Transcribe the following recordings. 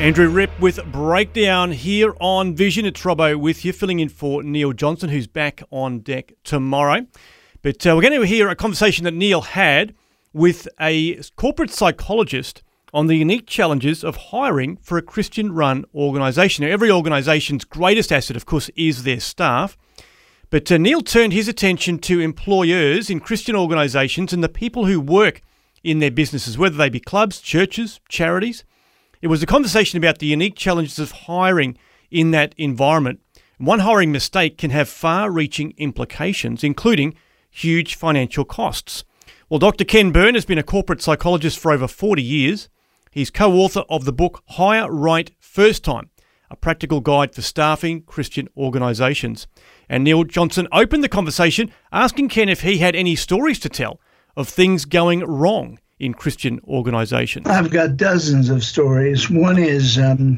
Andrew Ripp with Breakdown here on Vision. It's Robbo with you, filling in for Neil Johnson, who's back on deck tomorrow. But we're going to hear a conversation that Neil had with a corporate psychologist on the unique challenges of hiring for a Christian-run organisation. Now, every organisation's greatest asset, of course, is their staff. But Neil turned his attention to employers in Christian organisations and the people who work in their businesses, whether they be clubs, churches, charities. It was a conversation about the unique challenges of hiring in that environment. One hiring mistake can have far-reaching implications, including huge financial costs. Well, Dr. Ken Byrne has been a corporate psychologist for over 40 years. He's co-author of the book Hire Right First Time, a practical guide for staffing Christian organisations. And Neil Johnson opened the conversation asking Ken if he had any stories to tell of things going wrong in Christian organisations. I've got dozens of stories. One is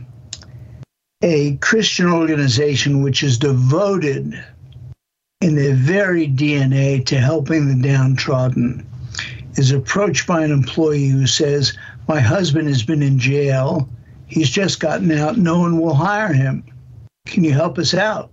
a Christian organization which is devoted in their very DNA to helping the downtrodden is approached by an employee who says, "My husband has been in jail. He's just gotten out. No one will hire him. Can you help us out?"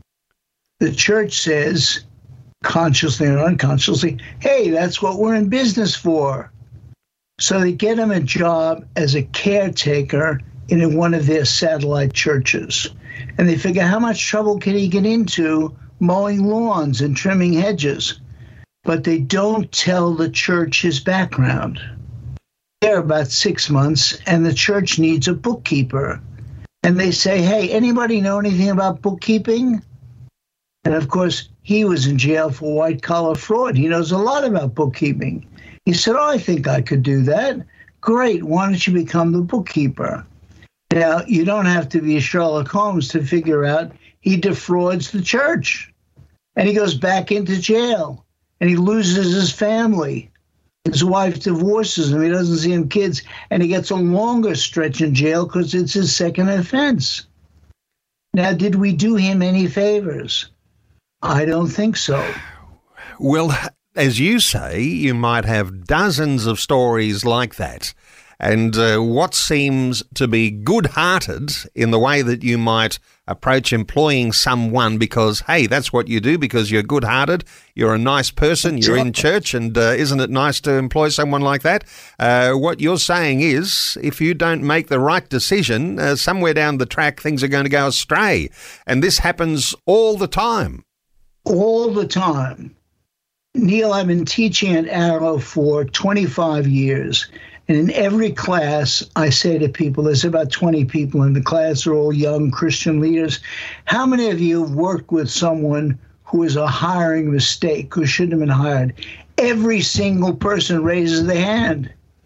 The church says, consciously or unconsciously, "Hey, that's what we're in business for." So they get him a job as a caretaker in one of their satellite churches. And they figure, how much trouble can he get into mowing lawns and trimming hedges? But they don't tell the church his background. They're about 6 months, and the church needs a bookkeeper. And they say, "Hey, anybody know anything about bookkeeping?" And of course, he was in jail for white-collar fraud. He knows a lot about bookkeeping. He said, "Oh, I think I could do that." "Great, why don't you become the bookkeeper?" Now, you don't have to be a Sherlock Holmes to figure out he defrauds the church. And he goes back into jail. And he loses his family. His wife divorces him. He doesn't see him kids. And he gets a longer stretch in jail because it's his second offense. Now, did we do him any favors? I don't think so. Well, as you say, you might have dozens of stories like that. And what seems to be good-hearted in the way that you might approach employing someone because, hey, that's what you do because you're good-hearted, you're a nice person, you're in church, and isn't it nice to employ someone like that? What you're saying is if you don't make the right decision, somewhere down the track things are going to go astray. And this happens all the time. All the time. Neil, I've been teaching at Arrow for 25 years. And in every class, I say to people, there's about 20 people in the class, they're all young Christian leaders. How many of you have worked with someone who is a hiring mistake, who shouldn't have been hired? Every single person raises their hand.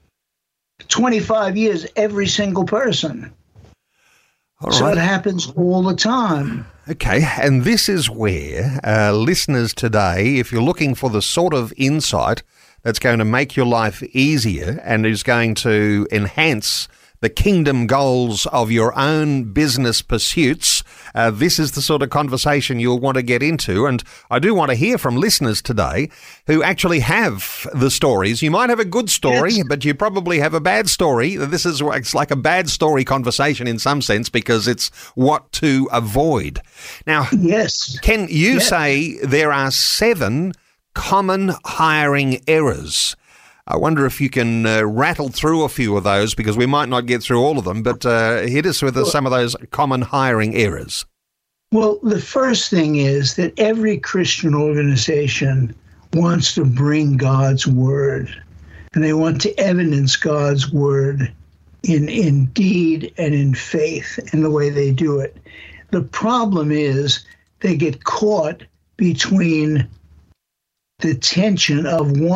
25 years, every single person. All right. So it happens all the time. Okay, and this is where listeners today, if you're looking for the sort of insight that's going to make your life easier and is going to enhance the kingdom goals of your own business pursuits, this is the sort of conversation you'll want to get into. And I do want to hear from listeners today who actually have the stories. You might have a good story, yes, but you probably have a bad story. It's like a bad story conversation in some sense because it's what to avoid. Now, yes, Ken, you say there are 7 common hiring errors. I wonder if you can rattle through a few of those because we might not get through all of them, but hit us with some of those common hiring errors. Well, the first thing is that every Christian organization wants to bring God's word, and they want to evidence God's word in deed and in faith in the way they do it. The problem is they get caught between the tension of one